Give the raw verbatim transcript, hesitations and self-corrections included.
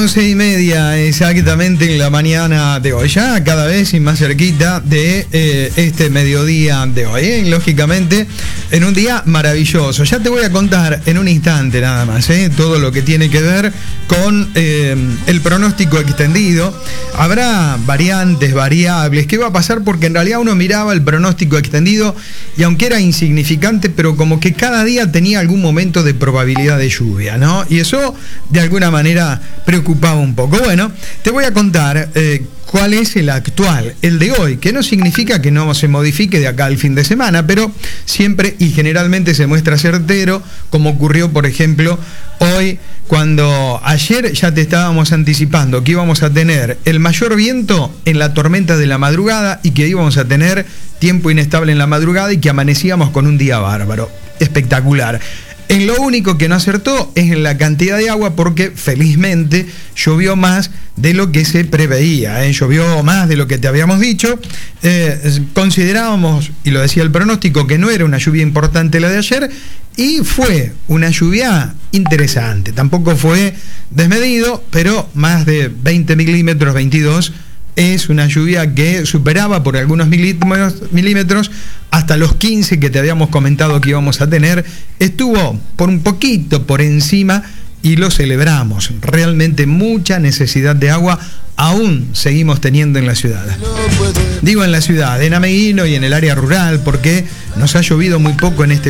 once y media exactamente en la mañana de hoy, ya cada vez y más cerquita de eh, este mediodía de hoy, ¿eh? Lógicamente en un día maravilloso. Ya te voy a contar en un instante nada más, ¿eh? Todo lo que tiene que ver con eh, el pronóstico extendido. Habrá variantes, variables, ¿qué va a pasar? Porque en realidad uno miraba el pronóstico extendido y aunque era insignificante, pero como que cada día tenía algún momento de probabilidad de lluvia, ¿no? Y eso de alguna manera preocupaba un poco. Bueno, te voy a contar eh, cuál es el actual, el de hoy, que no significa que no se modifique de acá al fin de semana, pero siempre y generalmente se muestra certero, como ocurrió, por ejemplo, hoy, cuando ayer ya te estábamos anticipando que íbamos a tener el mayor viento en la tormenta de la madrugada y que íbamos a tener tiempo inestable en la madrugada y que amanecíamos con un día bárbaro. Espectacular. En lo único que no acertó es en la cantidad de agua, porque felizmente llovió más de lo que se preveía, ¿eh? Llovió más de lo que te habíamos dicho. Eh, considerábamos, y lo decía el pronóstico, que no era una lluvia importante la de ayer, y fue una lluvia interesante. Tampoco fue desmedido, pero más de veinte milímetros, veintidós, es una lluvia que superaba por algunos milímetros, milímetros hasta los quince que te habíamos comentado que íbamos a tener. Estuvo por un poquito por encima y lo celebramos. Realmente mucha necesidad de agua aún seguimos teniendo en la ciudad. Digo en la ciudad, en Ameguino y en el área rural, porque nos ha llovido muy poco en este